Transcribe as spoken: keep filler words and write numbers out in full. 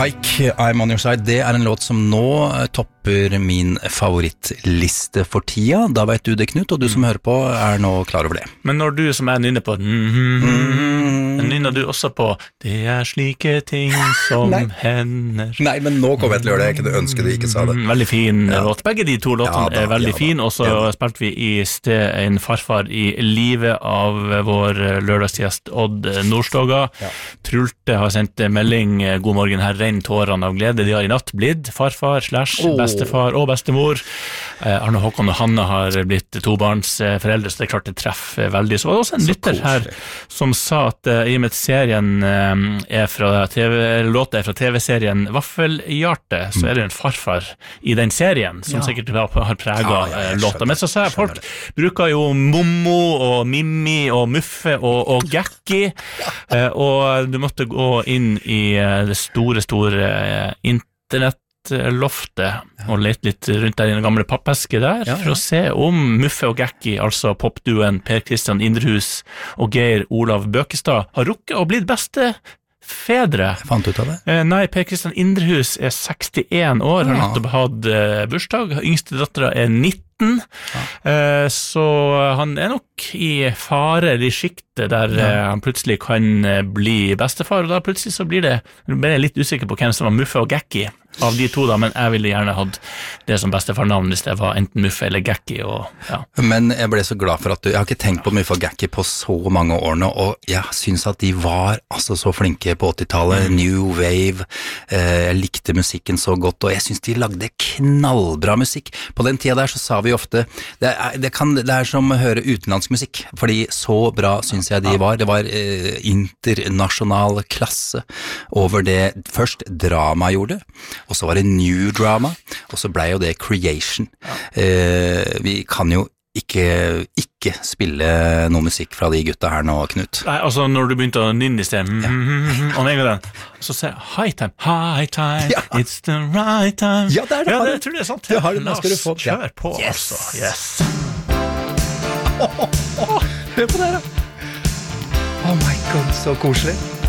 Hike, I'm on your side. Det er en låt som nå topper min favorittliste for tida. Da vet du det, Knut, og du som hører på er nå klar over det. Men når du som er nynner på mm-hmm, nynner du også på det er slike ting som Nei. hender. Nei, men nå kommer jeg til å gjøre det. Jeg kunne ønske du ikke sa det. Veldig fin Ja. låt. Begge de to låtene Ja da, er veldig ja da. fin, og så Ja da. spilte vi i sted en farfar i livet av vår lørdagsgjest Odd Nordstoga. Ja. Trulte har sendt melding, god morgen, her renner tårene av glede. De har i natt blitt farfar slash Åh. bestefar og bestemor. Eh, Arne Håkon og Hanne har blitt tobarnsforeldre, så det er klart det treffer veldig. Så var det også en Så lytter her koselig. som sa at uh, i og med at serien uh, er fra TV, låta er fra TV-serien Vaffelhjarte, så er det en farfar i den serien som Ja. sikkert har, har preget Ja, ja, jeg uh, låta. skjønner Men så sa jeg, det, folk skjønner bruker jo Mommo og Mimmi og Muffe og, og Gekki, uh, og du måtte gå inn i uh, det store, store uh, internett loftet og lete litt rundt der i den gamle pappeske der Ja, ja. for å se om Muffe og Gekki, altså popduen Per Kristian Indrehus og Geir Olav Bøkestad, har rukket å blitt beste fedre. Jeg fant ut av det. Eh, nei, Per Kristian Indrehus er sekstien år, har Ja. nettopp hatt eh, bursdag, yngste dattera er nitten, eh, så han er nok i fare i skiktet der Ja. eh, han plutselig kan eh, bli bestefar, og da plutselig så blir det, nå ble jeg litt usikker på hvem som var Muffe og Gekki av de to da, men jeg ville gjerne hatt det som bestefarnavn hvis det var enten Muffe eller Gekki, og ja. Men jeg ble så glad for at du, jeg har ikke tenkt på Muffe og Gekki på så mange år nå, og jeg synes at de var altså så flinke på åttitallet, Mm. New Wave, eh, jeg likte musikken så godt, og jeg synes de lagde knallbra musikk. På den tida der så sa vi ofte, det er, det kan, det er som å høre utenlandsk musikk, fordi så bra synes jeg de var. Det var eh, internasjonal klasse over det først drama gjorde, og så var det new drama, og så ble jo det creation. Eh, vi kan jo ikke, ikke spille noe musikk fra de gutta her nå, Knut. Nei, altså når du begynte å nynne i sted, mm, mm, mm, mm, og en gang den, så sier jeg, high time, high time, Ja. it's the right time. Ja, det er det. Ja, Har det du- jeg tror det er sant. det har du, nå La skal du oss få- ja. kjøre på, Yes. altså. Yes. Hør på det her da. Oh my god, så koselig.